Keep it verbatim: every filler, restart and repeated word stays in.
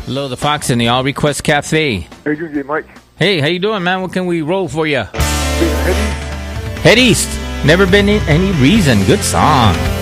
Hello, the Fox in the All Request Cafe. How you doing, Mike? Hey, how you doing, man? What can we roll for you? Head east. Head East. Never been in any reason. Good song.